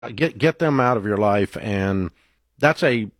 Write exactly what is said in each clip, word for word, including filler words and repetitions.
Get get them out of your life, and that's a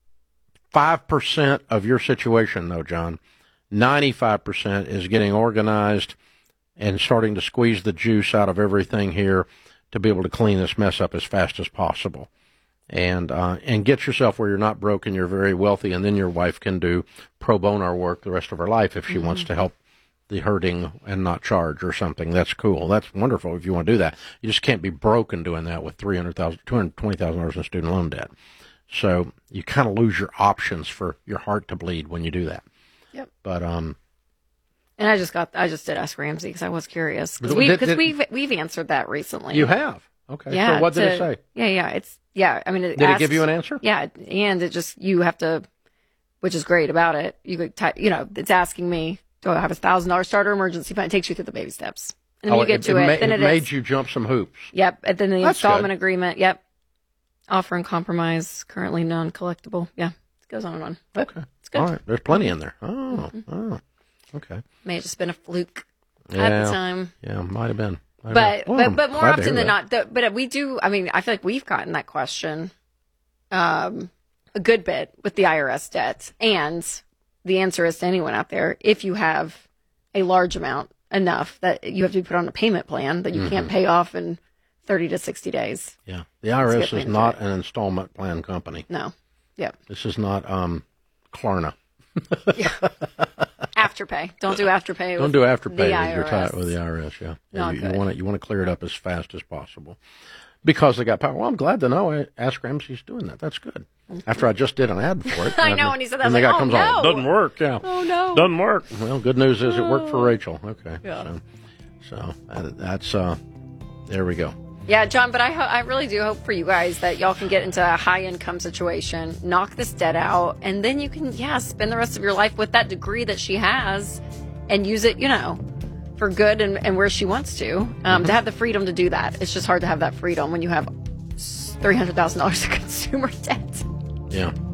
five percent of your situation, though, John. Ninety-five percent is getting organized and starting to squeeze the juice out of everything here to be able to clean this mess up as fast as possible, and uh, and get yourself where you're not broke and you're very wealthy, and then your wife can do pro bono work the rest of her life if she mm-hmm. wants to help the hurting and not charge or something. That's cool. That's wonderful if you want to do that. You just can't be broken doing that with three hundred thousand dollars, two hundred twenty thousand dollars in student loan debt. So you kind of lose your options for your heart to bleed when you do that. Yep. But, um, and I just got, I just did ask Ramsey because I was curious. Because we, cause we've, we've answered that recently. You have? Okay. Yeah. So what did to, it say? Yeah, yeah. It's, yeah. I mean, it Did asked, it give you an answer? Yeah. And it just, you have to, which is great about it. You could, ty- you know, it's asking me, do I have a thousand dollar starter emergency fund? It takes you through the baby steps. And then oh, you get it, to it, it. ma- then it, it made is, you jump some hoops. Yep. And then the That's installment good. agreement. Yep. Offer and compromise, currently non-collectible. Yeah. It goes on and on. But okay. It's good. All right. There's plenty in there. Oh, mm-hmm. oh. Okay. May have just been a fluke yeah. at the time. Yeah, might have been. Might but, have been. Well, but, but more glad to often hear than that. not, the, but we do, I mean, I feel like we've gotten that question um, a good bit with the I R S debt. And the answer is to anyone out there, if you have a large amount, enough that you have to be put on a payment plan that you mm-hmm. can't pay off in thirty to sixty days. Yeah. The I R S is not an installment plan company. No. Yep. This is not um, Klarna. Yeah. Afterpay. Don't do afterpay. Don't do afterpay with, your ti- with the I R S. Yeah. yeah you, good. you want to you want to clear it up as fast as possible because they got power. Well, I'm glad to know. I asked Ramsey's doing that. That's good. After I just did an ad for it. I know, and he said that. And the guy like, comes oh, on. no. Doesn't work. Yeah. Oh no. Doesn't work. Well, good news is it worked for Rachel. Okay. Yeah. So, so that, that's uh, there we go. Yeah, John, but I ho- I really do hope for you guys that y'all can get into a high-income situation, knock this debt out, and then you can, yeah, spend the rest of your life with that degree that she has and use it, you know, for good and, and where she wants to, um, mm-hmm. to have the freedom to do that. It's just hard to have that freedom when you have three hundred thousand dollars of consumer debt. Yeah.